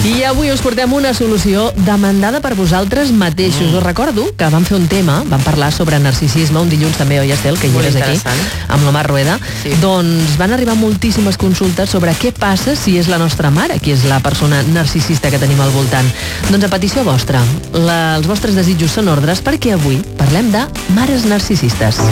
I avui us portem una solució demandada per vosaltres mateixos. Us recordo que vam fer un tema, vam parlar sobre narcisisme un dilluns també, oi Estel, que hi eres aquí, amb la Mar Rueda. Sí. Doncs van arribar moltíssimes consultes sobre què passa si és la nostra mare qui és la persona narcisista que tenim al voltant. Doncs a petició vostra, els vostres desitjos són ordres perquè avui parlem de mares narcisistes.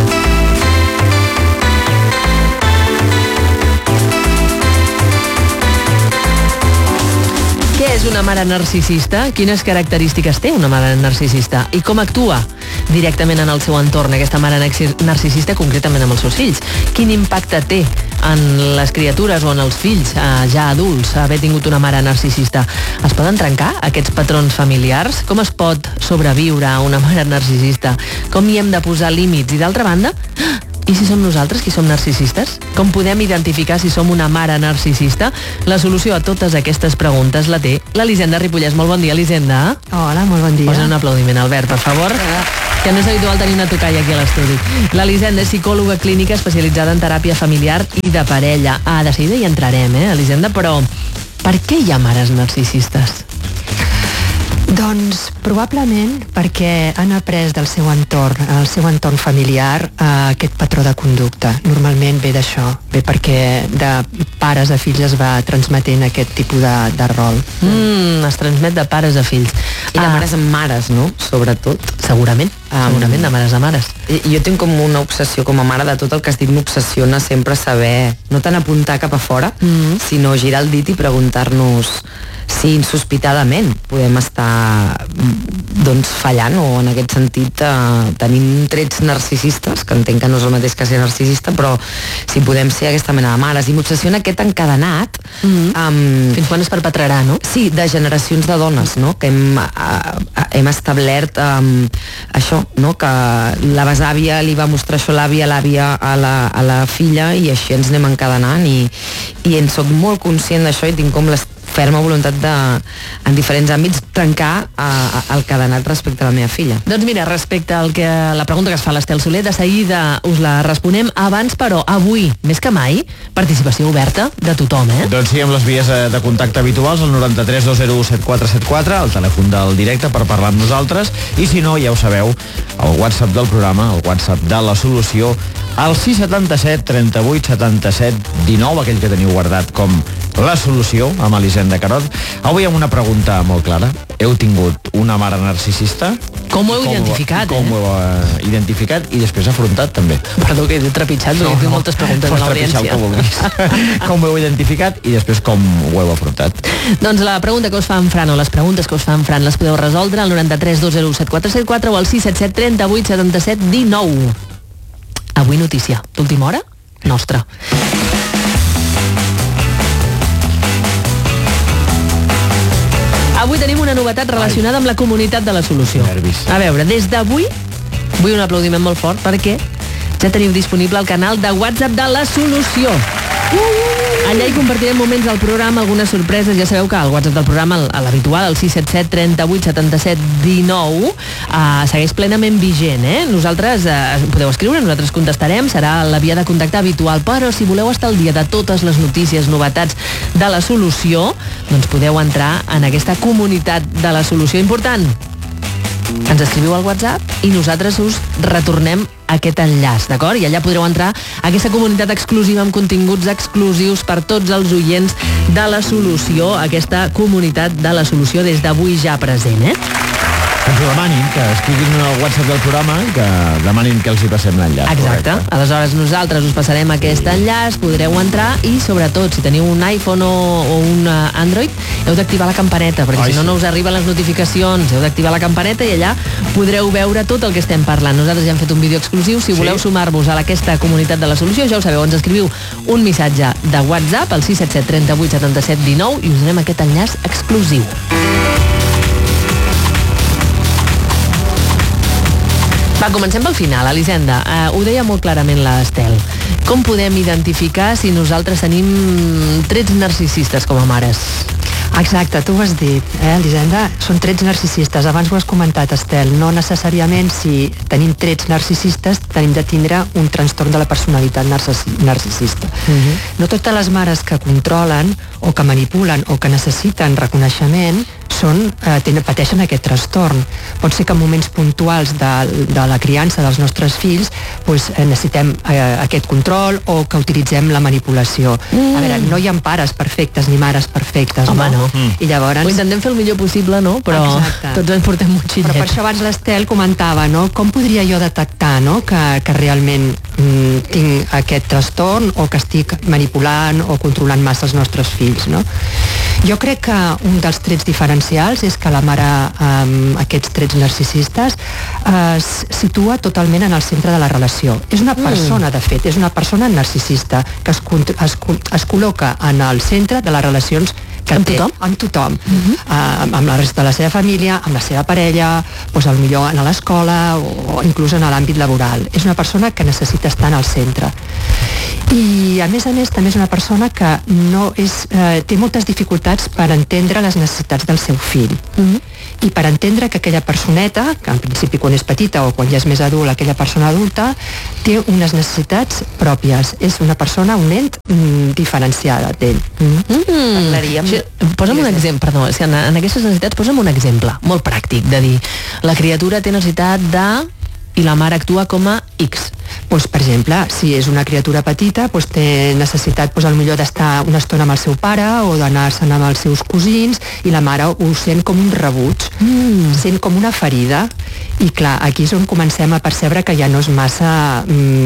Què és una mare narcisista? Quines característiques té una mare narcisista? I com actua directament en el seu entorn aquesta mare narcisista, concretament amb els seus fills? Quin impacte té en les criatures o en els fills ja adults haver tingut una mare narcisista? Es poden trencar aquests patrons familiars? Com es pot sobreviure a una mare narcisista? Com hi hem de posar límits? I d'altra banda, i si som nosaltres qui som narcisistes? Com podem identificar si som una mare narcisista? La solució a totes aquestes preguntes la té l'Elisenda Ripollès. Molt bon dia, Elisenda. Hola, molt bon dia. Posa un aplaudiment, Albert, per favor. Que no és habitual tenir una tocalla aquí a l'estudi. L'Elisenda és psicòloga clínica especialitzada en teràpia familiar i de parella. De seguida hi entrarem, Elisenda, però per què hi ha mares narcisistes? Doncs probablement perquè han après del seu entorn, el seu entorn familiar, aquest patró de conducta. Normalment ve d'això, ve perquè de pares a fills es va transmetent aquest tipus de rol. Es transmet de pares a fills. I de mares a mares, no? Sobretot. Segurament, segurament de mares a mares. Jo tinc com una obsessió com a mare de tot el que has dit, m'obsessiona sempre saber, no tant apuntar cap a fora, sinó girar el dit i preguntar-nos si insospitadament podem estar fallant o en aquest sentit tenim trets narcisistes, que entenc que no és el mateix que ser narcisista, però si podem ser aquesta mena de mares. I m'obsessiona aquest encadenat. Fins quan es perpetrarà, no? Sí, de generacions de dones, no? Que hem establert això, no? Que la besàvia li va mostrar això a l'àvia a la filla i així ens anem encadenant i en soc molt conscient d'això i tinc com la ferma voluntat de, en diferents àmbits, trencar el cadenat respecte a la meva filla. Doncs mira, respecte a la pregunta que es fa l'Estel Soler, de seguida us la responem. Abans, però, avui, més que mai, participació oberta de tothom, Doncs sí, amb les vies de contacte habituals, el 93 201 7474, el telèfon del directe per parlar amb nosaltres, i si no, ja ho sabeu, el WhatsApp del programa, el WhatsApp de la solució, el 677 38 77 19, aquell que teniu guardat com la solució, amb Elisenda Carod. Avui amb una pregunta molt clara. Heu tingut una mare narcisista? Com ho heu identificat, Com ho heu identificat i després afrontat, també. Perdó, que he trepitjat, perquè he fet moltes preguntes a l'audiència. Com ho heu identificat i després com ho heu afrontat? Doncs la pregunta que us fa en Fran o les preguntes que us fa en Fran les podeu resoldre al 93 201 7474 o al 677 38 77 19. Avui notícia d'última hora nostra. Avui tenim una novetat relacionada amb la comunitat de la solució. A veure, des d'avui vull un aplaudiment molt fort perquè ja teniu disponible el canal de WhatsApp de la solució. Allà hi compartirem moments del programa, algunes sorpreses. Ja sabeu que el WhatsApp del programa, l'habitual, el 677 38 77 19, segueix plenament vigent, Nosaltres podeu escriure, nosaltres contestarem, serà la via de contacte habitual, però si voleu estar al dia de totes les notícies, novetats de la solució, doncs podeu entrar en aquesta comunitat de la solució. Important, ens escriviu al WhatsApp i nosaltres us retornem aquest enllaç, d'acord? I allà podreu entrar a aquesta comunitat exclusiva amb continguts exclusius per tots els oients de la solució, aquesta comunitat de la solució des d'avui ja present, Que ens ho demanin, que escriguin al WhatsApp del programa i que demanin que els hi passem l'enllaç. Exacte. Correcte. Aleshores nosaltres us passarem aquest enllaç, podreu entrar i sobretot si teniu un iPhone o un Android heu d'activar la campaneta perquè si no us arriben les notificacions, heu d'activar la campaneta i allà podreu veure tot el que estem parlant. Nosaltres ja hem fet un vídeo exclusiu, si voleu sumar-vos a aquesta comunitat de la solució, ja ho sabeu, ens escriviu un missatge de WhatsApp al 677 38 77 19 i us donem aquest enllaç exclusiu. Va, comencem pel final, Elisenda. Ho deia molt clarament l'Estel. Com podem identificar si nosaltres tenim trets narcisistes com a mares? Exacte, tu ho has dit, Elisenda, són trets narcisistes. Abans ho has comentat, Estel, no necessàriament si tenim trets narcisistes tenim de tindre un trastorn de la personalitat narcisista. No totes les mares que controlen o que manipulen o que necessiten reconeixement pateixen aquest trastorn. Pot ser que en moments puntuals de la criança dels nostres fills necessitem aquest control o que utilitzem la manipulació. A veure, no hi ha pares perfectes ni mares perfectes. Home, no. I llavors... Ho intentem fer el millor possible, no? Però tots ens portem motxillet. Però per això abans l'Estel comentava, no? Com podria jo detectar, no? que realment tinc aquest trastorn o que estic manipulant o controlant massa els nostres fills, no? Jo crec que un dels trets diferencials és que la mare amb aquests trets narcisistes es situa totalment en el centre de la relació. És una persona, de fet, és una persona narcisista que es col·loca en el centre de les relacions que amb té. tothom? Amb tothom. Amb la resta de la seva família, amb la seva parella, potser a l'escola o inclús en l'àmbit laboral. És una persona que necessita estar en el centre. I a més també és una persona que té moltes dificultats per entendre les necessitats del seu fill. I per entendre que aquella personeta, que en principi quan és petita o quan ja és més adult, aquella persona adulta, té unes necessitats pròpies. És una persona, un ent diferenciada d'ell. Parlaríem... Posa'm un exemple, perdó, en aquestes necessitats posa'm un exemple molt pràctic, de dir, la criatura té necessitat de... i la mare actua com a X. Per exemple, si és una criatura petita, té necessitat potser d'estar una estona amb el seu pare o d'anar-se'n amb els seus cosins, i la mare ho sent com un rebuig, sent com una ferida. I clar, aquí és on comencem a percebre que ja no és massa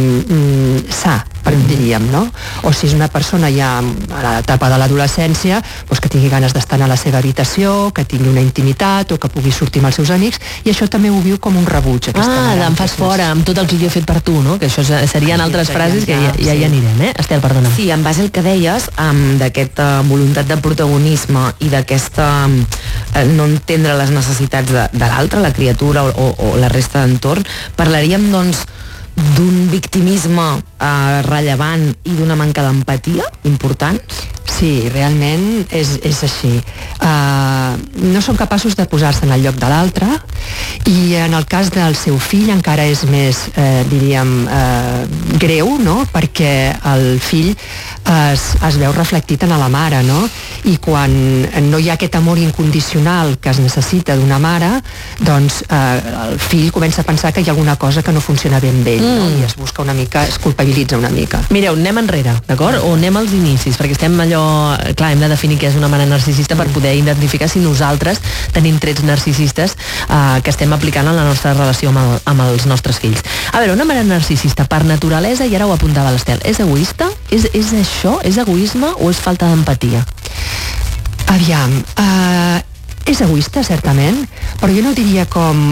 sa, diríem, no? O si és una persona ja a l'etapa de l'adolescència, que tingui ganes d'estar a la seva habitació, que tingui una intimitat o que pugui sortir amb els seus amics, i això també ho viu com un rebuig. Em fas fora amb tot el que jo he fet per tu, no? Que això serien altres frases que ja hi anirem, Estel, perdona. Sí, en base al que deies, d'aquesta voluntat de protagonisme i d'aquesta no entendre les necessitats de l'altre, la criatura o la resta d'entorn, parlaríem, doncs, d'un victimisme rellevant i d'una manca d'empatia important? Sí, realment és així. No són capaços de posar-se en el lloc de l'altre, i en el cas del seu fill encara és més, diríem, greu, no? Perquè el fill es veu reflectit en la mare, no? I quan no hi ha aquest amor incondicional que es necessita d'una mare, doncs el fill comença a pensar que hi ha alguna cosa que no funciona ben bé, no? I es busca una mica, es culpabilitza una mica. Mireu, anem enrere, d'acord? O anem als inicis, perquè estem allò... Clar, hem de definir què és una mare narcisista per poder identificar si nosaltres tenim trets narcisistes que estem aplicant en la nostra relació amb els nostres fills. A veure, una mare narcisista per naturalesa, i ara ho apuntava l'Estel, és egoista? És això? És egoisme o és falta d'empatia? Aviam, és egoista, certament, però jo no diria com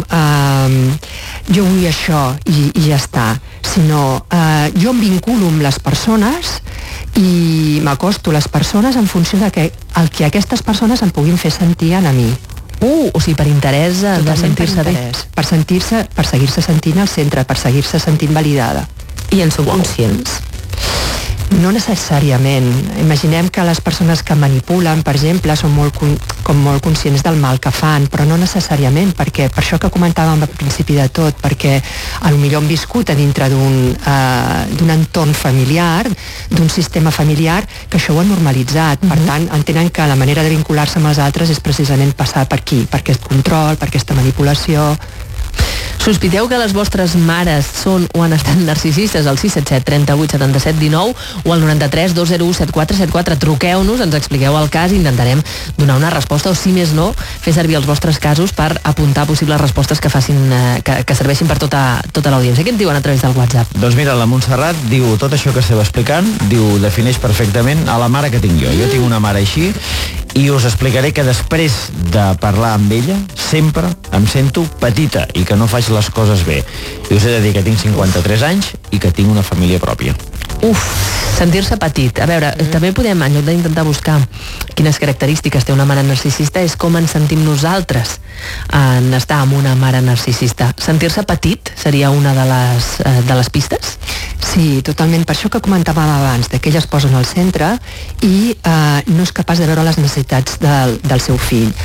jo vull això i ja està, sinó jo em vinculo amb les persones i m'acosto a les persones en funció de el que aquestes persones em puguin fer sentir a mi. O sigui, per interès de sentir-se bé. Per seguir-se sentint al centre, per seguir-se sentint validada. I en som conscients? No necessàriament. Imaginem que les persones que manipulen, per exemple, són molt conscients del mal que fan, però no necessàriament, perquè per això que comentàvem al principi de tot, perquè potser han viscut a dintre d'un entorn familiar, d'un sistema familiar, que això ho ha normalitzat. Per tant, entenen que la manera de vincular-se amb els altres és precisament passar per aquí, per aquest control, per aquesta manipulació. Sospiteu que les vostres mares són o han estat narcisistes al 677 38 77 19 o al 93 201 7474. Truqueu-nos, ens expliqueu el cas i intentarem donar una resposta, o si més no, fer servir els vostres casos per apuntar possibles respostes que serveixin per tota l'audiència. Què en diuen a través del WhatsApp? Doncs mira, la Montserrat diu tot això que esteu explicant, defineix perfectament a la mare que tinc jo. Jo tinc una mare així i us explicaré que després de parlar amb ella sempre em sento petita i que no faig les coses bé. I us he de dir que tinc 53 anys i que tinc una família pròpia. Sentir-se petit. A veure, també podem, en lloc d'intentar buscar quines característiques té una mare narcisista, és com ens sentim nosaltres en estar amb una mare narcisista. Sentir-se petit seria una de les pistes? Sí, totalment. Per això que comentàvem abans, que ella es posa en el centre i no és capaç de veure les necessitats del seu fill.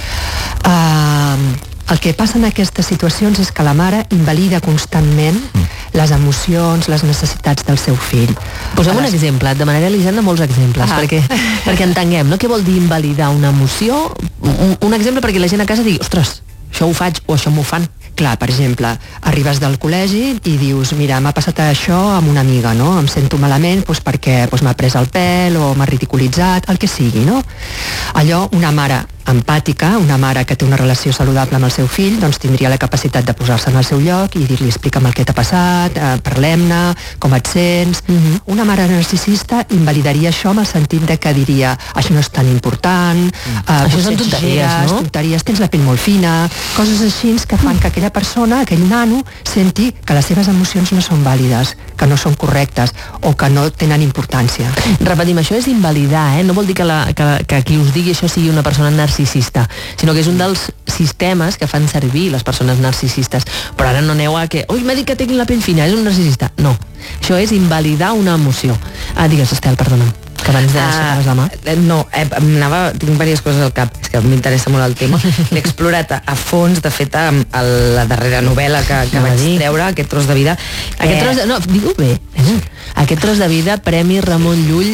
El que passa en aquestes situacions és que la mare invalida constantment les emocions, les necessitats del seu fill. Posem un exemple, de manera Elisenda, molts exemples, perquè entenguem, no? Què vol dir invalidar una emoció? Un exemple perquè la gent a casa digui, ostres, això ho faig o això m'ho fan. Clar, per exemple, arribes del col·legi i dius, mira, m'ha passat això amb una amiga, no? Em sento malament perquè m'ha pres el pèl o m'ha ridiculitzat, el que sigui, no? Allò, una mare empàtica, una mare que té una relació saludable amb el seu fill, doncs tindria la capacitat de posar-se en el seu lloc i dir-li, explica'm el que t'ha passat, parlem-ne, com et sents. Una mare narcisista invalidaria això amb el sentit de que diria, això no és tan important, això són tonteries, no? Tonteries, tens la pell molt fina, coses així que fan que aquella persona, aquell nano, senti que les seves emocions no són vàlides, que no són correctes o que no tenen importància. Repetim, això és invalidar, no vol dir que qui us digui això sigui una persona narcisista, sinó que és un dels sistemes que fan servir les persones narcisistes. Però ara no aneu a que, oi, m'ha dit que tinc la pell fina, és un narcisista. No, això és invalidar una emoció. Digues, Estel, perdona'm, que abans de deixar la mà. No, tinc diverses coses al cap, és que m'interessa molt el tema. L'he explorat a fons, de fet, a la darrera novel·la que vaig treure, Aquest tros de vida. Digue-ho bé. Aquest tros de vida, Premi Ramon Llull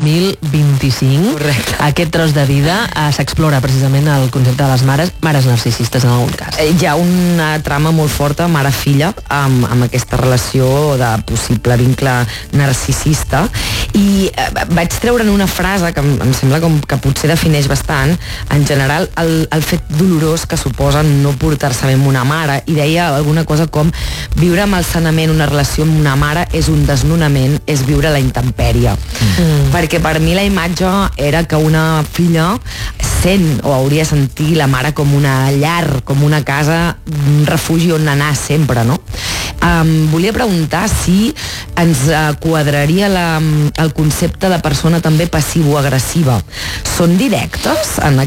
2025. Correcte. Aquest tros de vida s'explora precisament el concepte de les mares narcisistes en algun cas. Hi ha una trama molt forta, mare-filla, amb aquesta relació de possible vincle narcisista, i vaig treure'n una frase que em sembla com que potser defineix bastant, en general, el fet dolorós que suposa no portar-se bé amb una mare, i deia alguna cosa com viure malsanament una relació amb una mare és un desnonament, és viure la intempèrie. Perquè per mi la imatge era que una filla sent o hauria de sentir la mare com una llar, com una casa, un refugi on anar sempre, no? Volia preguntar si ens quadraria el concepte de persona també passivo-agressiva. Són directes en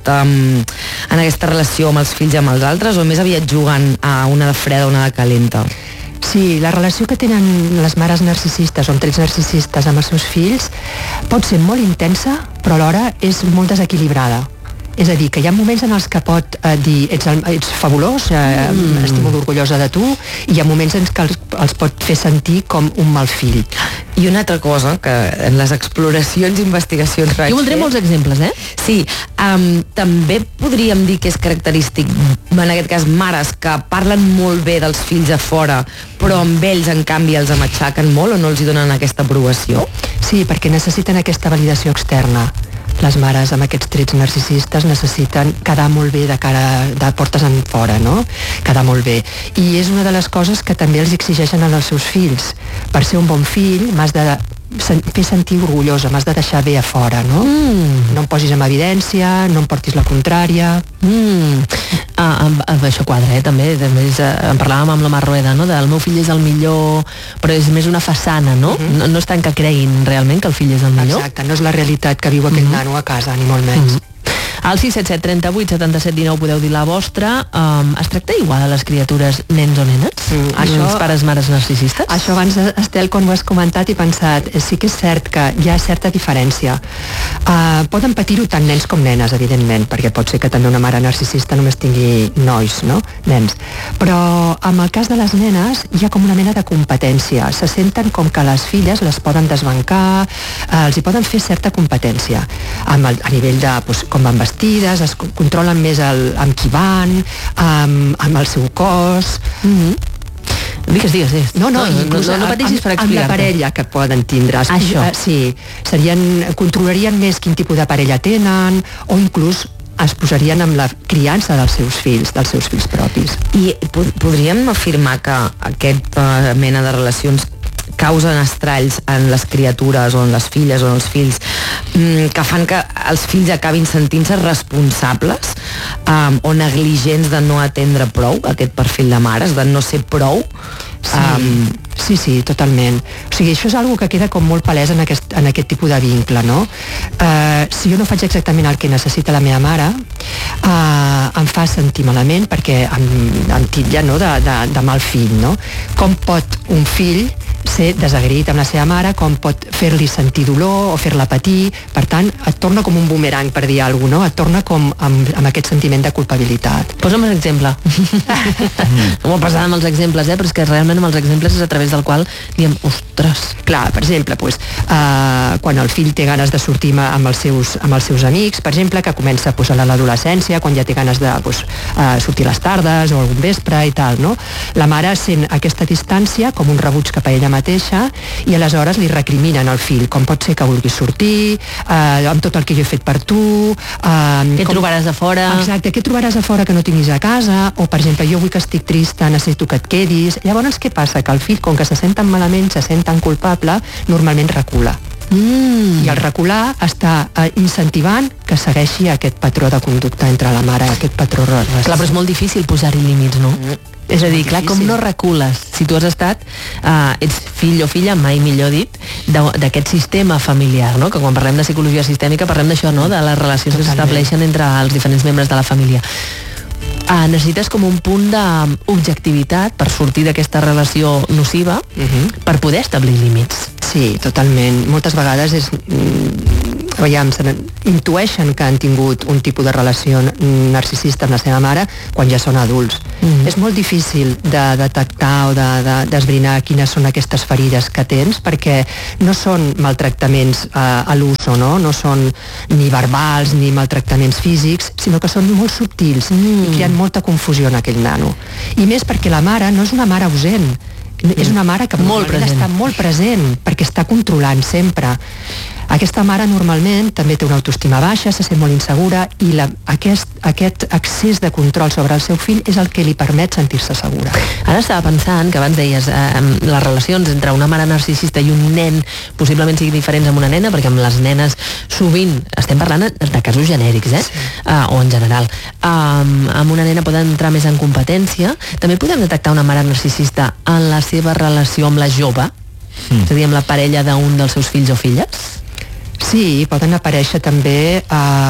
aquesta relació amb els fills i amb els altres, o més aviat juguen a una de freda o una de calenta? Sí, la relació que tenen les mares narcisistes o amb trets narcisistes amb els seus fills pot ser molt intensa, però alhora és molt desequilibrada. És a dir, que hi ha moments en els que pot dir ets fabulós, estic molt orgullosa de tu, i hi ha moments en què els pot fer sentir com un mal fill. I una altra cosa, que en les exploracions i investigacions que vaig fer... Jo voldré molts exemples, Sí, també podríem dir que és característic, en aquest cas, mares que parlen molt bé dels fills a fora, però amb ells, en canvi, els amatxaquen molt o no els hi donen aquesta aprovació? Sí, perquè necessiten aquesta validació externa. Les mares amb aquests trets narcisistes necessiten quedar molt bé de cara de portes en fora, no? Quedar molt bé. I és una de les coses que també els exigeixen als seus fills. Per ser un bon fill m'has de fer sentir orgullosa, m'has de deixar bé a fora, no? No em posis en evidència, no em portis la contrària. Això quadra, també. En parlàvem amb la Mar Rueda, no? El meu fill és el millor, però és més una façana, no? No és tant que creguin realment que el fill és el millor. Exacte, no és la realitat que viu aquell nano a casa, ni molt menys. Al 677 38 77 19 podeu dir la vostra. Es tracta igual a les criatures nens o nenes? Els pares, mares narcisistes? Això abans, Estel, quan ho has comentat, he pensat, sí que és cert que hi ha certa diferència. Poden patir-ho tant nens com nenes, evidentment, perquè pot ser que també una mare narcisista només tingui nois, no? Nens. Però en el cas de les nenes hi ha com una mena de competència. Se senten com que les filles les poden desbancar, els hi poden fer certa competència. A nivell de com van vestides, es controlen més amb qui van, amb el seu cos. Digues. No, inclús no pateixis per explicar-te. Amb la parella que poden tindre. Això. Sí, controlarien més quin tipus de parella tenen, o inclús es posarien amb la criança dels seus fills propis. I podríem afirmar que aquesta mena de relacions causen estralls en les criatures o en les filles o en els fills que fan que els fills acabin sentint-se responsables o negligents de no atendre prou aquest perfil de mares, de no ser prou. Sí, totalment. O sigui, això és una que queda com molt palès en aquest tipus de vincle, no? Si jo no faig exactament el que necessita la meva mare, em fa sentir malament perquè em titlla, no?, de mal fill, no? Com pot un fill ser desagraït amb la seva mare, com pot fer-li sentir dolor o fer-la patir. Per tant, et torna com un bumerang, per dir alguna cosa, no? Et torna com amb aquest sentiment de culpabilitat. Posa'm un exemple. Molt passada amb els exemples, però és que realment amb els exemples és a través del qual diem, ostres. Clar, per exemple, quan el fill té ganes de sortir amb els seus amics, per exemple, que comença a l'adolescència, quan ja té ganes de sortir a les tardes o algun vespre i tal, no? La mare sent aquesta distància com un rebuig cap a ella mateixa i aleshores li recriminen al fill, com pot ser que vulguis sortir, amb tot el que jo he fet per tu, què trobaràs a fora. Exacte, què trobaràs a fora que no tinguis a casa, o per exemple, jo avui que estic trista necessito que et quedis. Llavors què passa? Que el fill, com que se sent tan malament, se sent tan culpable, normalment recula. I el recular està incentivant que segueixi aquest patró de conducta entre la mare, aquest patró Clar, però és molt difícil posar-hi límits, no? És a dir, clar, com no recules si tu has estat, ets fill o filla, mai millor dit, d'aquest sistema familiar, no? Que quan parlem de psicologia sistèmica parlem d'això, no? De les relacions que s'estableixen entre els diferents membres de la família. Necessites com un punt d'objectivitat per sortir d'aquesta relació nociva per poder establir límits. Sí, totalment. Moltes vegades intueixen que han tingut un tipus de relació narcisista amb la seva mare quan ja són adults. És molt difícil de detectar o d'esbrinar quines són aquestes ferides que tens, perquè no són maltractaments a l'uso, no són ni verbals ni maltractaments físics, sinó que són molt subtils i creen molta confusió en aquell nano. I més perquè la mare no és una mare ausent, és una mare que està molt present perquè està controlant sempre. Aquesta mare normalment també té una autoestima baixa, se sent molt insegura i aquest excés de control sobre el seu fill és el que li permet sentir-se segura. Ara estava pensant que abans deies les relacions entre una mare narcisista i un nen possiblement siguin diferents amb una nena, perquè amb les nenes sovint, estem parlant de casos genèrics, o en general, amb una nena poden entrar més en competència. També podem detectar una mare narcisista en la seva relació amb la jove, és a dir, amb la parella d'un dels seus fills o filles? Sí, poden aparèixer també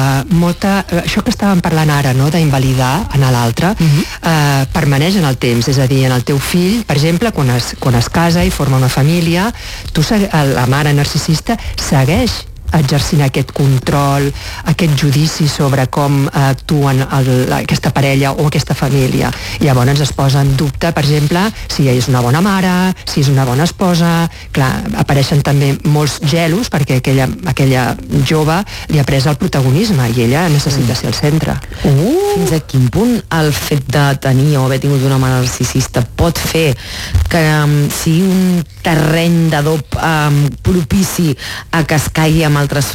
això que estàvem parlant ara, no?, d'invalidar en l'altre, permaneix en el temps, és a dir, en el teu fill, per exemple, quan es casa i forma una família, la mare narcisista segueix exercint aquest control, aquest judici sobre com actuen aquesta parella o aquesta família. Llavors es posa en dubte, per exemple, si és una bona mare, si és una bona esposa. Clar, apareixen també molts gelos perquè aquella jove li ha pres el protagonisme i ella necessita ser el centre. Fins a quin punt el fet de tenir o haver tingut una mare narcisista pot fer que sigui un terreny d'adob propici a que es caigui amb altres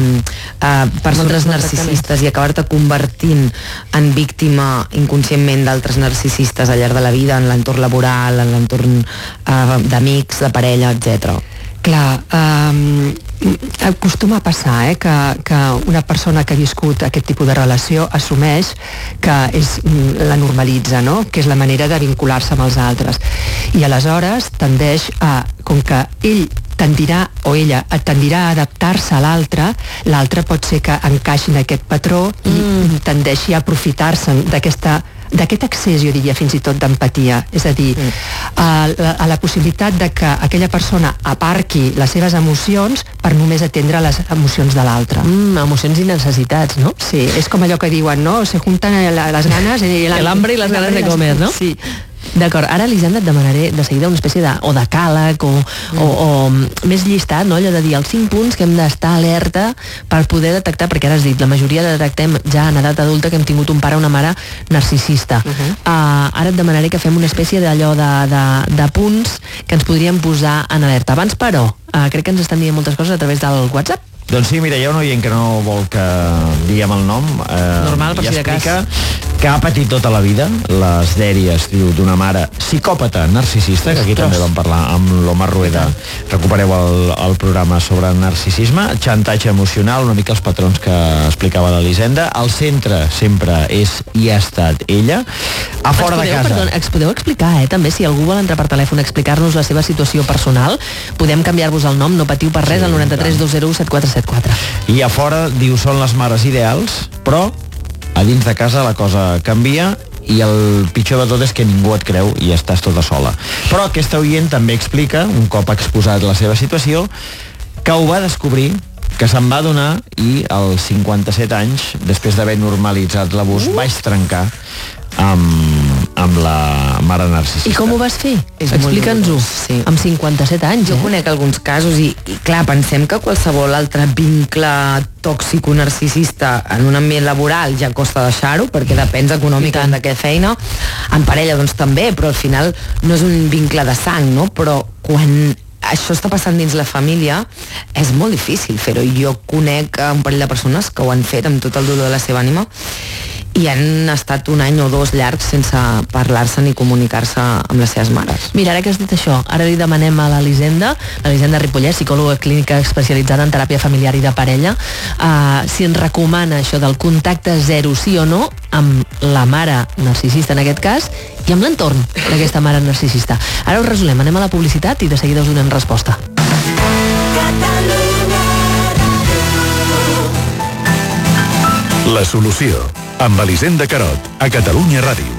persones narcisistes i acabar-te convertint en víctima inconscientment d'altres narcisistes al llarg de la vida, en l'entorn laboral, en l'entorn d'amics, de parella, etc. Clar, acostuma a passar que una persona que ha viscut aquest tipus de relació assumeix que la normalitza, no?, que és la manera de vincular-se amb els altres. I aleshores tendeix com que ell tendirà, o ella tendirà a adaptar-se a l'altre pot ser que encaixi en aquest patró i tendeixi a aprofitar-se d'aquest excés, jo diria, fins i tot d'empatia. És a dir, a la possibilitat de que aquella persona aparqui les seves emocions per només atendre les emocions de l'altre. Emocions i necessitats, no? Sí, és com allò que diuen, no? Se juntan les ganes i l'hambre i les ganes de comer, no? Sí. D'acord, ara Elisenda et demanaré de seguida una espècie de càleg o més llistat, no? Allò de dir els 5 punts que hem d'estar alerta per poder detectar, perquè ara has dit, la majoria detectem ja en edat adulta que hem tingut un pare o una mare narcisista. Ara et demanaré que fem una espècie d'allò de punts que ens podríem posar en alerta. Abans, però, crec que ens estan dient moltes coses a través del WhatsApp. Doncs sí, mira, hi ha un oient que no vol que diguem el nom. Normal, per si de cas. que ha patit tota la vida les dèries, diu, d'una mare psicòpata narcisista, que aquí també vam parlar amb l'Omar Rueda. Recupereu el programa sobre narcisisme, xantatge emocional, una mica els patrons que explicava l'Elisenda. Al centre sempre és i ha estat ella. A fora de casa. Perdó, podeu explicar, també, si algú vol entrar per telèfon a explicar-nos la seva situació personal, podem canviar-vos el nom, no patiu per res, al 93 201 7474. I a fora, diu, són les mares ideals, però a dins de casa la cosa canvia i el pitjor de tot és que ningú et creu i estàs tota sola. Però aquesta oient també explica, un cop ha exposat la seva situació, que ho va descobrir, que se'n va adonar i als 57 anys, després d'haver normalitzat l'abús, vaig trencar amb la mare narcisista. I com ho vas fer? Explica'ns-ho. Sí. Amb 57 anys, Jo conec alguns casos i clar, pensem que qualsevol altre vincle tòxico-narcisista en un ambient laboral ja costa deixar-ho, perquè depens econòmicament d'aquesta feina. En parella, doncs també, però al final no és un vincle de sang, no? Però quan això està passant dins la família és molt difícil fer-ho. Jo conec un parell de persones que ho han fet amb tot el dolor de la seva ànima i han estat un any o dos llargs sense parlar-se ni comunicar-se amb les seves mares. Mira, ara que has dit això, ara li demanem a l'Elisenda Ripollès, psicòloga clínica especialitzada en teràpia familiar i de parella, si ens recomana això del contacte zero, sí o no, amb la mare narcisista en aquest cas, i amb l'entorn d'aquesta mare narcisista. Ara ho resolem, anem a la publicitat i de seguida us donem resposta. La solució, amb Elisenda Carot, a Catalunya Ràdio.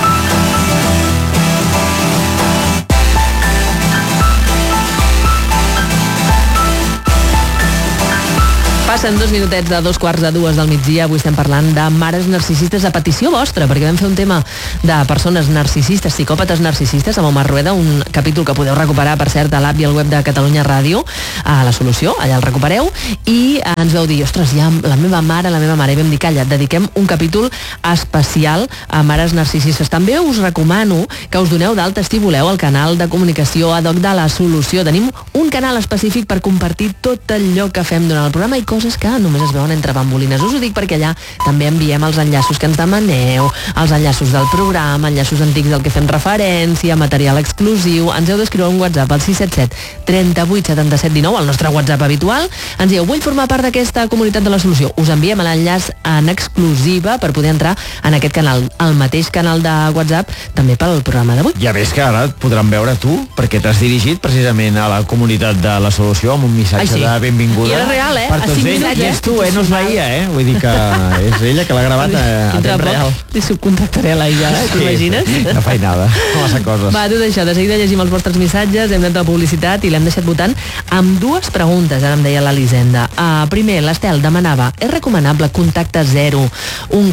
Passen 2 minutets de 2:45 del migdia. Avui estem parlant de mares narcisistes a petició vostra, perquè vam fer un tema de persones narcisistes, psicòpates narcisistes, amb Omar Rueda, un capítol que podeu recuperar, per cert, a l'app i al web de Catalunya Ràdio, a La Solució, allà el recupereu, i ens vau dir, ostres, ja la meva mare, i vam dir, calla, dediquem un capítol especial a mares narcisistes. També us recomano que us doneu d'alta, si voleu, al canal de comunicació ad hoc de La Solució. Tenim un canal específic per compartir tot allò que fem durant el programa i coses que només es veuen entre bambolines. Us ho dic perquè allà també enviem els enllaços que ens demaneu, els enllaços del programa, enllaços antics del que fem referència, material exclusiu. Ens heu d'escriure un WhatsApp al 677 38 77 19, el nostre WhatsApp habitual. Ens dieu, vull formar part d'aquesta comunitat de La Solució. Us enviem l'enllaç en exclusiva per poder entrar en aquest canal, el mateix canal de WhatsApp, també pel programa d'avui. Ja ves que ara et podran veure tu, perquè t'has dirigit precisament a la comunitat de La Solució amb un missatge de benvinguda. I era real, per tots ells. I és tu, no es veia, Vull dir que és ella que l'ha gravat a temps real. Li subcontractaré a l'Aia, t'imagines? No faig nada, no massa coses. Va, tot això, de seguida llegim els vostres missatges, hem anat a la publicitat i l'hem deixat votant amb 2 preguntes, ara em deia l'Elisenda. Primer, l'Estel demanava, és recomanable contacte zero un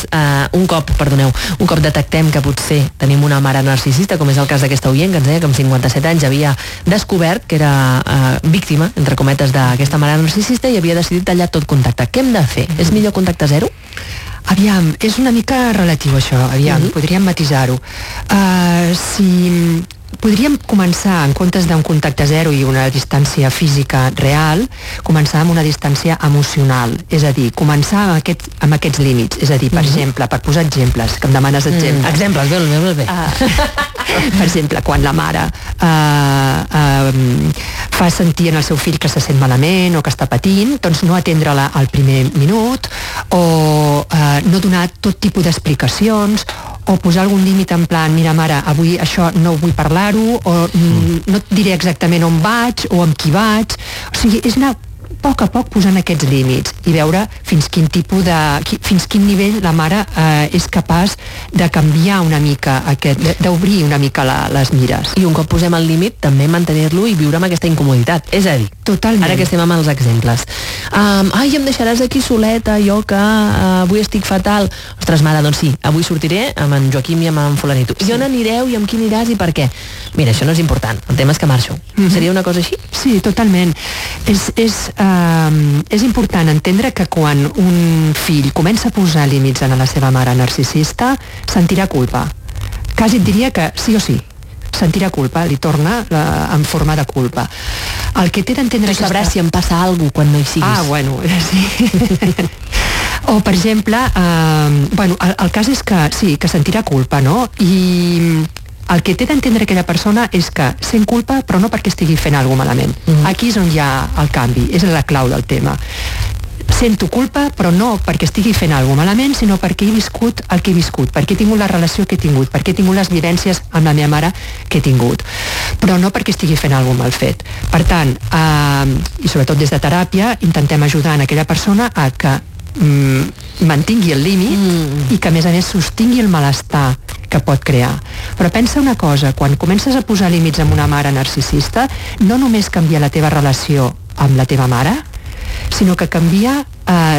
cop detectem que potser tenim una mare narcisista, com és el cas d'aquesta oient, que ens deia que amb 57 anys havia descobert que era víctima, entre cometes, d'aquesta mare narcisista i havia decidit tallar tot contacte. Què hem de fer? És millor contacte zero? Aviam, és una mica relatiu això, podríem matisar-ho. Podríem començar, en comptes d'un contacte zero i una distància física real, començar amb una distància emocional, és a dir, començar amb aquests límits, és a dir, per exemple, per posar exemples, que em demanes exemples. Exemples, veus bé. Per exemple, quan la mare fa sentir en el seu fill que se sent malament o que està patint, doncs no atendre-la al primer minut o no donar tot tipus d'explicacions o posar algun límit en plan, mira mare, avui això no vull parlar-ho o no et diré exactament on vaig o amb qui vaig. O sigui, és anar a poc posant aquests límits i veure fins quin nivell la mare és capaç de canviar una mica d'obrir una mica les mires. I un cop posem el límit, també mantenir-lo i viure amb aquesta incomoditat. És a dir, totalment. Ara que estem amb els exemples. Em deixaràs aquí soleta, jo que avui estic fatal. Ostres, mare, doncs sí, avui sortiré amb en Joaquim i amb en fulanito. I on anireu i amb qui aniràs i per què? Mira, això no és important, el tema és que marxo. Seria una cosa així? Sí, totalment. És important entendre que quan un fill comença a posar límits a la seva mare narcisista, sentirà culpa. Quasi et diria que sí o sí. Sentirà culpa, li torna en forma de culpa. El que té d'entendre... Tu sabràs si em passa alguna cosa quan no hi siguis. Bueno, sí. O, per exemple, el cas és que sí, que sentirà culpa, no? I el que té d'entendre aquella persona és que sent culpa, però no perquè estigui fent alguna cosa malament. Aquí és on hi ha el canvi, és la clau del tema. Sento culpa, però no perquè estigui fent alguna cosa malament, sinó perquè he viscut el que he viscut, perquè he tingut la relació que he tingut, perquè he tingut les vivències amb la meva mare que he tingut, però no perquè estigui fent alguna cosa mal fet. Per tant, i sobretot des de teràpia, intentem ajudar en aquella persona a que mantingui el límit i que a més sostingui el malestar que pot crear. Però pensa una cosa, quan comences a posar límits amb una mare narcisista, no només canvia la teva relació amb la teva mare, sinó que canvien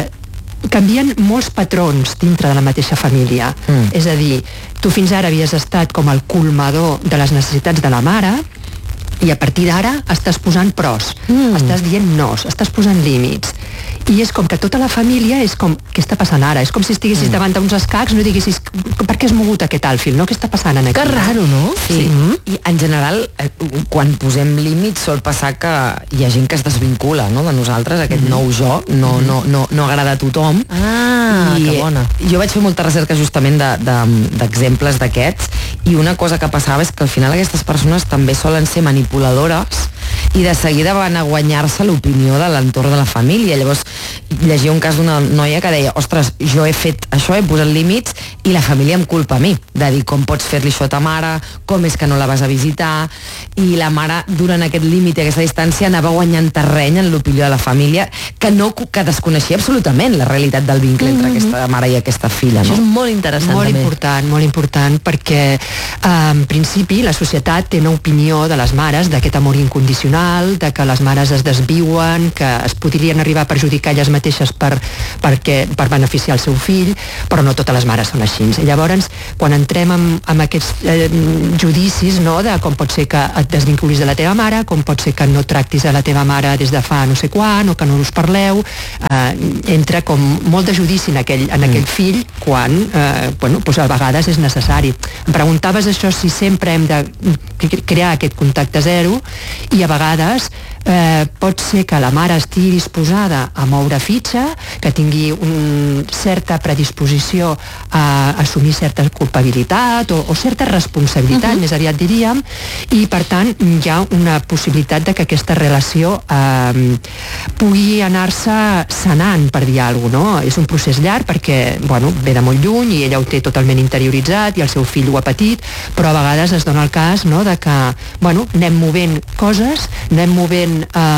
molts patrons dintre de la mateixa família. És a dir, tu fins ara havies estat com el colmador de les necessitats de la mare i a partir d'ara estàs posant pros, estàs dient nos, estàs posant límits. I és com que tota la família és com, què està passant ara? És com si estiguessis davant d'uns escacs, no diguessis, per què has mogut aquest alfil, no? Què està passant aquí? Que raro, no? Sí. I en general, quan posem límits sol passar que hi ha gent que es desvincula, no?, de nosaltres, aquest nou jo no agrada a tothom. Que bona. Jo vaig fer molta recerca justament d'exemples d'aquests, i una cosa que passava és que al final aquestes persones també solen ser manipuladores i de seguida van a guanyar-se l'opinió de l'entorn de la família. Llavors llegia un cas d'una noia que deia, ostres, jo he fet això, he posat límits i la família em culpa a mi, de dir com pots fer-li això a ta mare, com és que no la vas a visitar, i la mare durant aquest límit i aquesta distància anava guanyant terreny en l'opinió de la família que desconeixia absolutament la realitat del vincle entre aquesta mare i aquesta filla, no? Això és molt interessant. Molt important, perquè en principi la societat té una opinió de les mares d'aquest amor incondicional, de que les mares es desviuen, que es podrien arribar a perjudicar elles mateixes per beneficiar el seu fill, però no totes les mares són així. I llavors, quan entrem en aquests judicis, no, de com pot ser que et desvinculis de la teva mare, com pot ser que no tractis a la teva mare des de fa no sé quan, o que no us parleu, entra com molt de judici en aquell fill, quan doncs a vegades és necessari. Em preguntaves això, si sempre hem de crear aquest contacte zero, i a vegades pot ser que la mare estigui disposada a moure fitxa, que tingui certa predisposició a assumir certa culpabilitat o certa responsabilitat, més aviat diríem, i per tant hi ha una possibilitat de que aquesta relació pugui anar-se sanant, per dir alguna cosa, no? És un procés llarg perquè ve de molt lluny i ella ho té totalment interioritzat i el seu fill ho ha patit, però a vegades es dona el cas, no?, de que anem movent coses, anem movent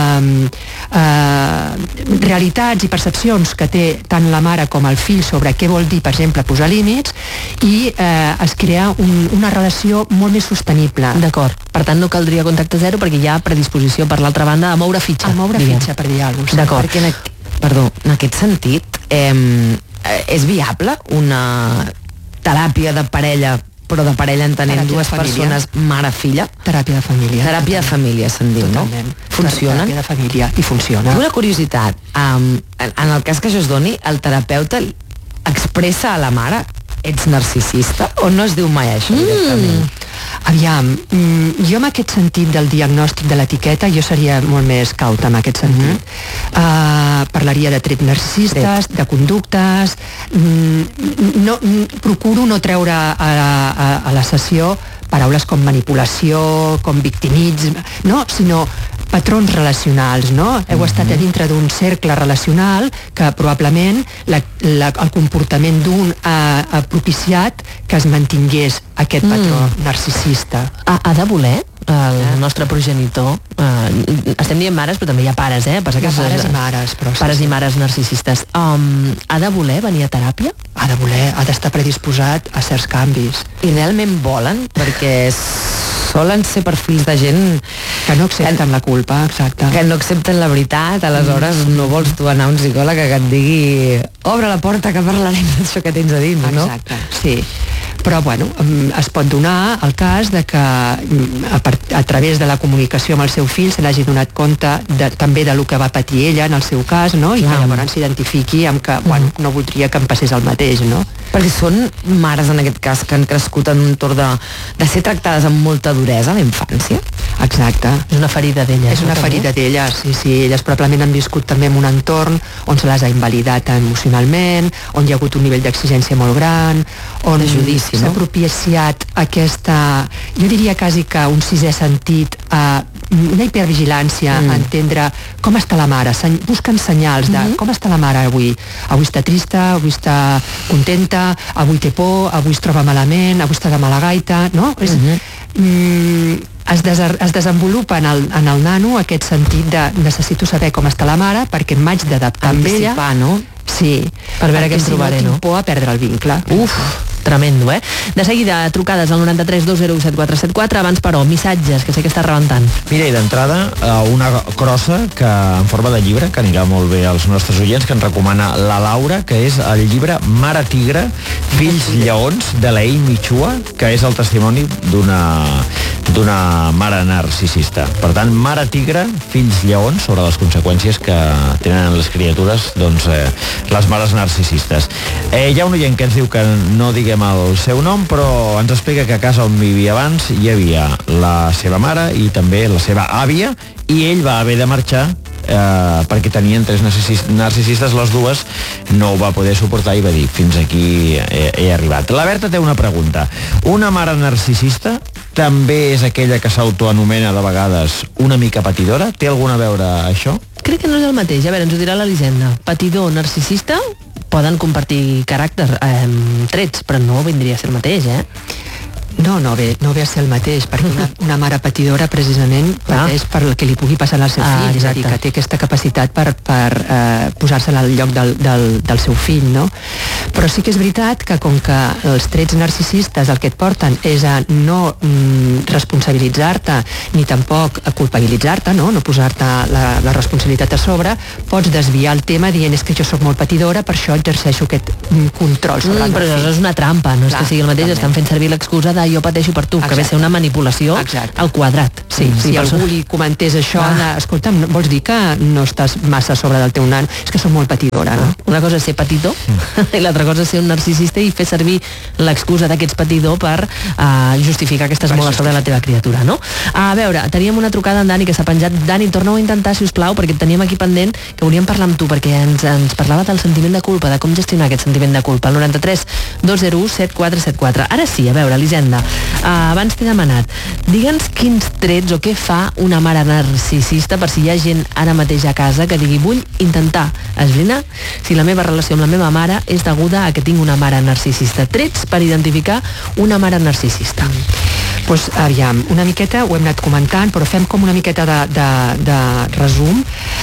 realitats i percepcions que té tant la mare com el fill sobre què vol dir, per exemple, posar límits, i es crea una relació molt més sostenible. D'acord. Per tant, no caldria contacte zero perquè hi ha predisposició per l'altra banda a moure fitxa. A moure fitxa, per dir alguna cosa. D'acord. Perquè en aquest sentit, és viable una teràpia de parella, però de parella entenent dues persones, mare-filla? Teràpia de família. Teràpia de família, se'n diu, no? Funcionen? Teràpia de família, i funciona. Una curiositat, en el cas que això es doni, el terapeuta expressa a la mare, ets narcisista, o no es diu mai això directament? Aviam, jo en aquest sentit del diagnòstic de l'etiqueta jo seria molt més cauta en aquest sentit. Parlaria de trets narcisistes, de conductes, procuro no treure a la sessió paraules com manipulació, com victimisme, no? Sinó patrons relacionals, no? Heu estat a dintre d'un cercle relacional que probablement el comportament d'un ha propiciat que es mantingués aquest patró narcisista. Ha de voler el nostre progenitor? Estem dient mares, però també hi ha pares, eh? Hi ha pares i mares, però pares i mares narcisistes. Ha de voler venir a teràpia? Ha de voler, ha d'estar predisposat a certs canvis. I realment volen? Perquè solen ser perfils de gent que no accepten la culpa, exacte. Que no accepten la veritat, aleshores no vols tu anar a un psicòleg que et digui obre la porta que parlarem d'això que tens a dins, no? Exacte, sí. Però, es pot donar el cas de que a través de la comunicació amb el seu fill se n'hagi donat compte també de lo que va patir ella en el seu cas, no? I que llavors s'identifiqui amb que, no voldria que em passés el mateix, no? Perquè són mares, en aquest cas, que han crescut en un entorn de ser tractades amb molta duresa a la infància? Exacte. És una ferida d'elles. És una ferida d'elles, sí. Elles probablement han viscut també en un entorn on se les ha invalidat emocionalment, on hi ha hagut un nivell d'exigència molt gran, on s'ha propiciat aquesta, jo diria quasi que un sisè sentit, una hipervigilància, a entendre com està la mare, busquen senyals de com està la mare avui. Avui està trista, avui està contenta, avui té por, avui es troba malament, avui està de mala gaita, no? Es desenvolupa en el nano aquest sentit de necessito saber com està la mare perquè m'haig d'adaptar amb ella. Anticipar, no? Sí. Per veure què em trobaré, no? Tinc por a perdre el vincle. Uf, tremendo, eh? De seguida, trucades al 93 201 7474. Abans, però, missatges, que sé que està rebentant. Mira, i d'entrada, una crossa que en forma de llibre, que anirà molt bé als nostres oients, que ens recomana la Laura, que és el llibre Mare Tigre, Fills Lleons, de la Amy Chua, que és el testimoni d'una mare narcisista. Per tant, Mare Tigre, Fills Lleons, sobre les conseqüències que tenen les criatures, doncs, les mares narcisistes. Hi ha un oient que ens diu que no diguem el seu nom, però ens explica que a casa on vivia abans hi havia la seva mare i també la seva àvia, i ell va haver de marxar perquè tenien 3 narcisistes, les dues no ho va poder suportar i va dir fins aquí he arribat. La Berta té una pregunta. Una mare narcisista també és aquella que s'autoanomena de vegades una mica patidora? Té alguna a veure això? Crec que no és el mateix. A veure, ens ho dirà l'Elisenda. Patidor, narcisista, poden compartir caràcter, trets, però no vindria a ser el mateix, No ve a ser el mateix, perquè una mare patidora precisament pateix per el que li pugui passar al seu fill, és a dir, que té aquesta capacitat per posar-se al lloc del seu fill, no? Però sí que és veritat que com que els trets narcisistes el que et porten és a no responsabilitzar-te ni tampoc a culpabilitzar-te, no posar-te la responsabilitat a sobre, pots desviar el tema dient és que jo sóc molt patidora, per això exerceixo aquest control sobre el meu fill. Però això és una trampa, no és que sigui el mateix, estan fent servir l'excusa de jo pateixo per tu, que ve ser una manipulació al quadrat. Sí, si algú li comentés això, escolta'm, vols dir que no estàs massa a sobre del teu nano? És que soc molt patidora, no? Una cosa és ser patidor i l'altra cosa és ser un narcisista i fer servir l'excusa d'aquests patidor per justificar que estàs molt a sobre la teva criatura, no? A veure, teníem una trucada en Dani que s'ha penjat. Dani, torna-ho a intentar, si us plau, perquè et teníem aquí pendent, que volíem parlar amb tu, perquè ens parlava del sentiment de culpa, de com gestionar aquest sentiment de culpa. El 93 201 7474. Ara sí, a veure, Elisenda, abans t'he demanat, digue'ns quins trets o què fa una mare narcisista, per si hi ha gent ara mateix a casa que digui vull intentar esbrinar si la meva relació amb la meva mare és deguda a que tinc una mare narcisista. Trets per identificar una mare narcisista. Doncs aviam, una miqueta ho hem anat comentant, però fem com una miqueta de resum.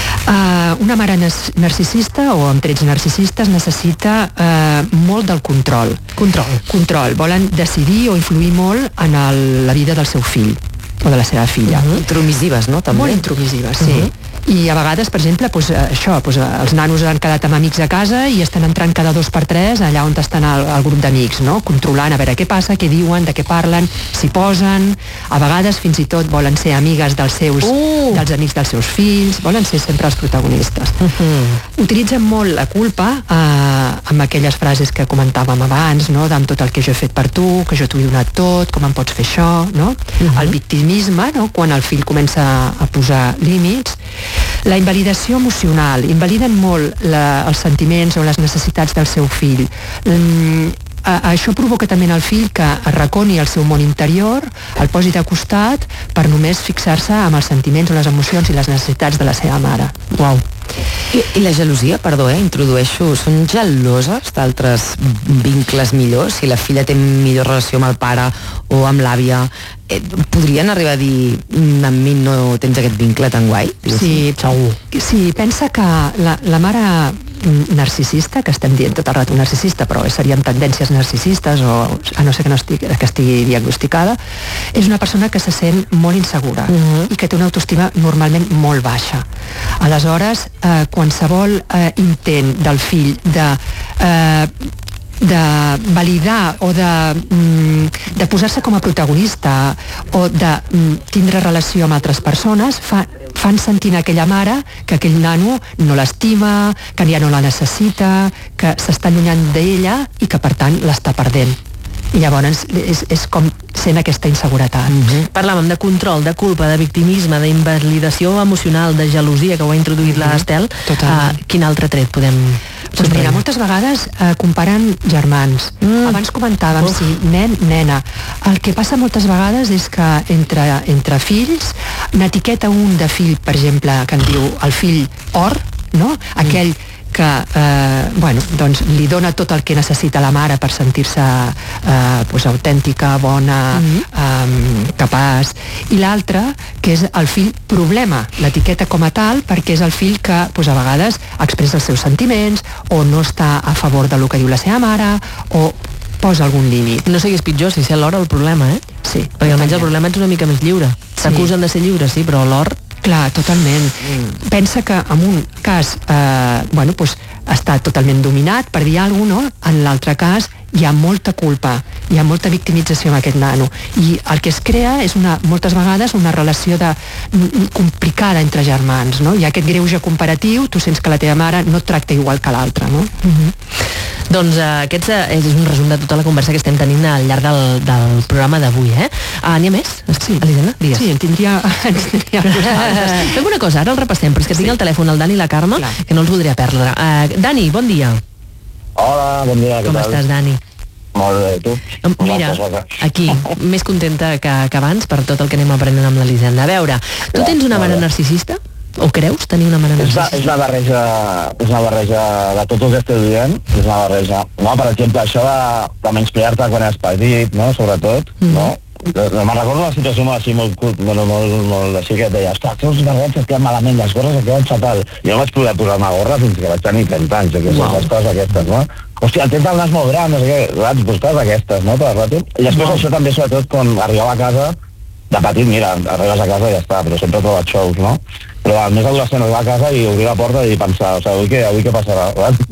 Una mare narcisista o amb trets narcisistes necessita molt del control. Control. Volen decidir o influir molt en la vida del seu fill o de la seva filla. Intromissives, no? També. Molt intromissives, sí. I a vegades, per exemple, els nanos han quedat amb amics a casa i estan entrant cada 2 per 3 allà on estan el grup d'amics, no? Controlant a veure què passa, què diuen, de què parlen, s'hi posen. A vegades fins i tot volen ser amigues dels amics dels seus fills, volen ser sempre els protagonistes. Utilitzen molt la culpa amb aquelles frases que comentàvem abans, no? Amb tot el que jo he fet per tu, que jo t'ho he donat tot, com em pots fer això, no? El victimisme, no? Quan el fill comença a posar límits. La invalidació emocional. Invaliden molt els sentiments o les necessitats del seu fill. Això provoca també en el fill que arraconi el seu món interior, el posi de costat per només fixar-se amb els sentiments o les emocions i les necessitats de la seva mare. Uau. I la gelosia, perdó, introdueixo, són geloses d'altres vincles millors? Si la filla té millor relació amb el pare o amb l'àvia, podrien arribar a dir amb mi no tens aquest vincle tan guai? Sí, segur. Sí, pensa que la mare narcisista, que estem dient tot el rato narcisista, però serien tendències narcisistes o a no ser que estigui diagnosticada, és una persona que se sent molt insegura i que té una autoestima normalment molt baixa. Aleshores, qualsevol intent del fill de validar o de posar-se com a protagonista o de tindre relació amb altres persones fan sentir a aquella mare que aquell nano no l'estima, que ja no la necessita, que s'està allunyant d'ella i que per tant l'està perdent. I llavors és com sent aquesta inseguretat. Parlàvem de control, de culpa, de victimisme, d'invalidació emocional, de gelosia, que ho ha introduït l'Estel. Quin altre tret podem... Doncs mira, moltes vegades comparen germans. Abans comentàvem si nen, nena. El que passa moltes vegades és que entre fills n'etiqueta un de fill, per exemple, que en diu el fill or, no? Aquell que doncs li dona tot el que necessita la mare per sentir-se autèntica, bona, capaç, i l'altre que és el fill problema, l'etiqueta com a tal, perquè és el fill que a vegades expressa els seus sentiments o no està a favor del que diu la seva mare o posa algun límit. No sé què és pitjor, si ser l'or o el problema, Sí. Perquè almenys el problema ets una mica més lliure. S'acusen de ser lliures, sí, però l'or... Clar, totalment. Pensa que en un cas està totalment dominat, per dir alguna cosa, no? En l'altre cas hi ha molta culpa, hi ha molta victimització amb aquest nano. I el que es crea és moltes vegades una relació complicada entre germans, no? Hi ha aquest greuge comparatiu, tu sents que la teva mare no et tracta igual que l'altra, no? Doncs aquest és un resum de tota la conversa que estem tenint al llarg del programa d'avui, N'hi ha més? Sí. Elisenda, digues. Sí, ens tindria Fem una cosa, ara el repassem, però és que tinc al telèfon el Dani i la Carme, que no els voldria perdre. Dani, bon dia. Hola, bon dia, què tal? Com estàs, Dani? Molt bé, tu? Mira, aquí, més contenta que abans per tot el que anem aprenent amb l'Elisenda. A veure, tu tens una mare narcisista? O creus tenir una mare narcisista? És una barreja de tot el que esteu dient, és una barreja. No, per exemple, això de menysprear-te quan eres petit, no?, sobretot, no? Me'n recordo una situació molt així, molt així, que et deia, ostres, els barrets et queden malament, les gorres et queden fatal. Jo no vaig poder posar una gorra fins que vaig tenir 30 anys, les coses aquestes, no? Hòstia, tens el nas molt gran, no sé què, vaig buscar aquestes, no?, per ràpid. I després això també, sobretot, quan arribava a casa, de petit, mira, arribes a casa i ja està, però sempre he trobat xous, no? Però al més adolescent arribar a casa i obrir la porta i pensar, o sigui, avui què passarà?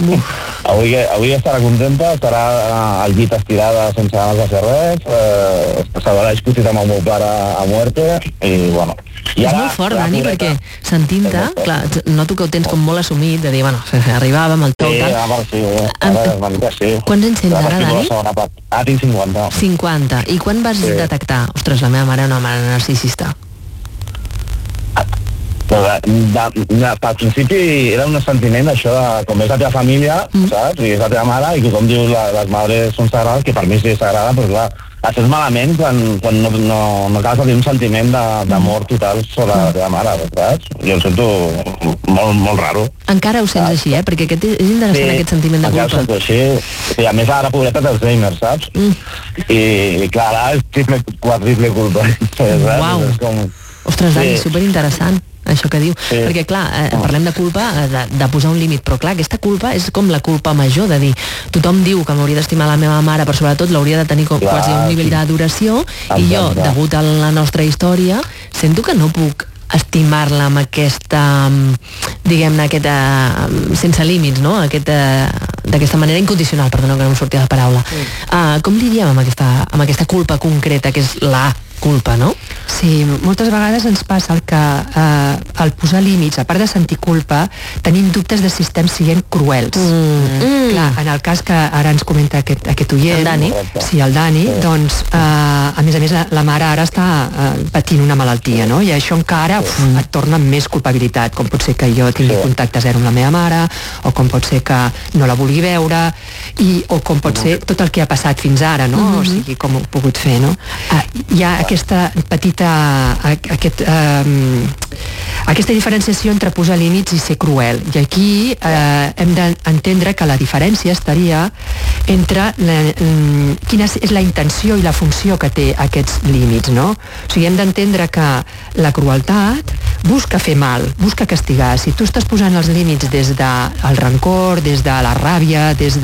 Avui estarà contenta, estarà al llit estirada sense ganes de fer res, s'haurà discutit amb el meu pare a muerte, i bueno... És molt fort, Dani, perquè sentint-te, clar, noto que ho tens com molt assumit, de dir, bueno, arribàvem al tot, tal... Sí. Quants anys tens ara, Dani? Tinc 50. 50. I quan vas detectar, ostres, la meva mare és una mare narcisista? Al principi era un sentiment això de com és la teva família, saps? I és la teva mare, i tothom diu les mares són sagrades, que per mi sí és sagrada, però clar, et sents malament quan no acabes de tenir un sentiment d'amor total sobre la teva mare, saps? Jo em sento molt raro. Encara ho sents així, perquè és interessant aquest sentiment de culpa. Sí, encara ho sento així. I a més ara, pobreta, té Alzheimer, saps? I clar, ara és quadriple culpa. Uau! Ostres, Dani, superinteressant això que diu, perquè clar, parlem de culpa, de posar un límit, però clar, aquesta culpa és com la culpa major, de dir, tothom diu que m'hauria d'estimar la meva mare, però sobretot l'hauria de tenir quasi un nivell d'adoració, i jo, degut a la nostra història, sento que no puc estimar-la amb aquesta, diguem-ne, sense límits, no? D'aquesta manera incondicional, perdona que no em sortia la paraula. Com lidiam amb aquesta culpa concreta, que és la culpa, no? Sí, moltes vegades ens passa el que al posar límits, a part de sentir culpa, tenim dubtes de si estem sent cruels. Clar, en el cas que ara ens comenta aquest oient, el Dani, el Dani, doncs, a més, la mare ara està patint una malaltia, no? I això encara et torna més culpabilitat, com pot ser que jo tingui contacte zero amb la meva mare, o com pot ser que no la vulgui veure, o com pot ser tot el que ha passat fins ara, no? O sigui, com ho he pogut fer, no? Hi ha aquesta petita aquesta diferenciació entre posar límits i ser cruel, i aquí hem d'entendre que la diferència estaria entre quina és la intenció i la funció que té aquests límits, no? O sigui, hem d'entendre que la crueltat busca fer mal, busca castigar. Si tu estàs posant els límits des del rancor, des de la ràbia, des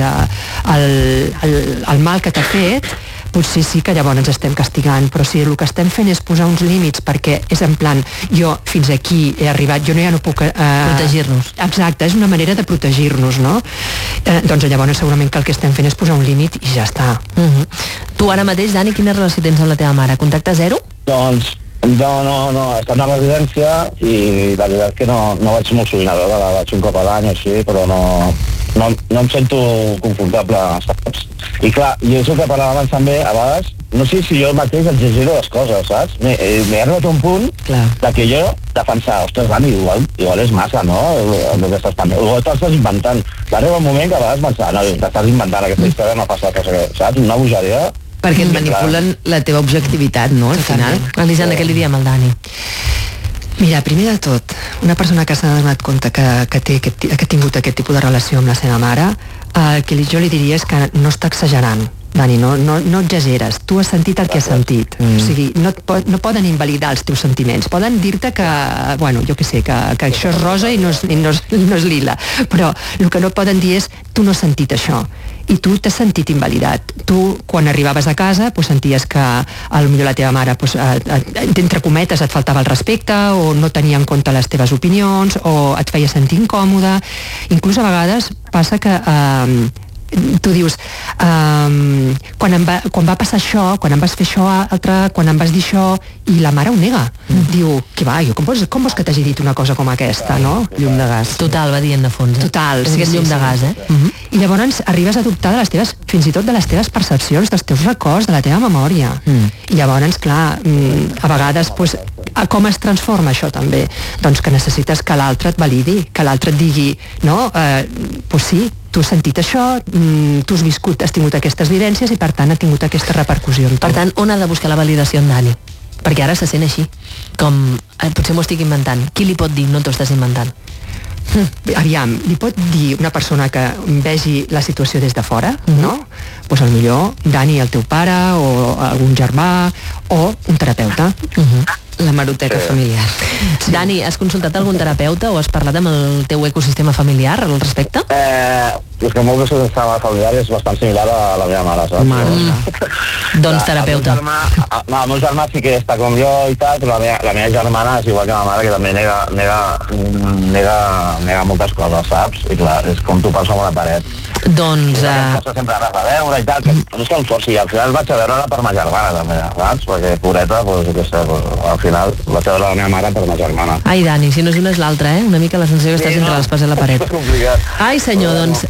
del mal que t'ha fet, potser sí que llavors ens estem castigant, però si el que estem fent és posar uns límits perquè és en plan, jo fins aquí he arribat, jo ja no puc... protegir-nos. Exacte, és una manera de protegir-nos, no? Doncs llavors segurament que el que estem fent és posar un límit i ja està. Tu ara mateix, Dani, quina relació tens amb la teva mare? Contacte zero? Doncs no, està en una residència i la veritat és que no vaig molt sovint a veure, la vaig un cop a l'any o així, però no no em sento confortable, saps? I clar, i és el que parlàvem abans també, a vegades, no sé si jo mateix exagero les coses, saps? M'he arribat a un punt de que jo defensar, ostres, Dani, igual és massa, no? El que estàs pensant. Igual t'estàs inventant. Va arribar un moment que a vegades pensar, no, t'estàs inventant, aquesta història no passa cosa, saps? Una bogeria. Perquè et manipulen la teva objectivitat, no? Al final. Elisenda, què li diem al Dani? Mira, primer de tot, una persona que s'ha donat compte que ha tingut aquest tipus de relació amb la seva mare, el que jo li diria és que no està exagerant. Dani, no exageres, tu has sentit el que has sentit, o sigui, no poden invalidar els teus sentiments, poden dir-te que, bueno, jo què sé, que això és rosa i no és lila, però el que no poden dir és tu no has sentit això, i tu t'has sentit invalidat. Tu, quan arribaves a casa, pues, senties que potser la teva mare, pues, entre cometes, et faltava el respecte, o no tenia en compte les teves opinions, o et feia sentir incòmode. Inclús a vegades passa que tu dius, quan va passar això, quan em vas fer això altre, quan em vas dir això, i la mare ho nega. Diu, què va, com vols que t'hagi dit una cosa com aquesta, no? Llum de gas. Total, va dient de fons. Total. És aquest llum de gas, I llavors arribes a dubtar de les teves, fins i tot de les teves percepcions, dels teus records, de la teva memòria. I llavors, clar, a vegades, pues, com es transforma això també? Doncs que necessites que l'altre et validi, que l'altre et digui, no, pues sí, tu has sentit això, tu has viscut, has tingut aquestes vivències i per tant ha tingut aquesta repercussió. Per tant, on ha de buscar la validació en Dani? Perquè ara se sent així, com potser m'ho estic inventant. Qui li pot dir no t'ho estàs inventant? Aviam, li pot dir una persona que vegi la situació des de fora, no? Doncs potser Dani, el teu pare, o algun germà, o un terapeuta. La maroteca familiar. Sí. Dani, has consultat algun terapeuta o has parlat amb el teu ecosistema familiar al respecte? És que el meu ecosistema familiar és bastant similar a la meva mare, saps? Doncs terapeuta. El meu germà sí que està com jo i tal, però la meva germana és igual que la mare, que també nega moltes coses, saps? I clar, és com tu passa amb una paret. Doncs... sempre res a veure i tal, que no és que em forci, al final vaig a veure-la per ma germana també, saps? Perquè pobreta, al final vaig a veure la meva mare per ma germana. Ai, Dani, si no és una és l'altra, Una mica la sensació que estàs entre l'espasa i la paret. És complicat. Ai, senyor, doncs